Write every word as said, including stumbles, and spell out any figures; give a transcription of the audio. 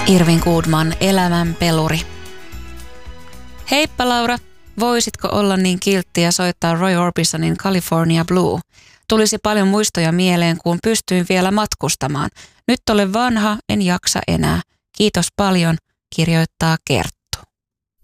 Irvin Goodman, Elämän peluri. Heippa Laura, voisitko olla niin kiltti ja soittaa Roy Orbisonin California Blue? Tulisi paljon muistoja mieleen, kun pystyin vielä matkustamaan. Nyt olen vanha, en jaksa enää. Kiitos paljon, kirjoittaa Kerttu.